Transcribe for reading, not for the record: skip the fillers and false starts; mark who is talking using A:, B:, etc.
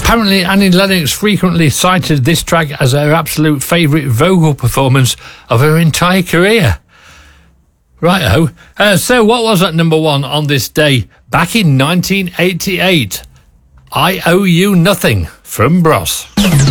A: Apparently, Annie Lennox frequently cited this track as her absolute favourite vocal performance of her entire career. Righto. So what was at number one on this day back in 1988? I Owe You Nothing from Bros.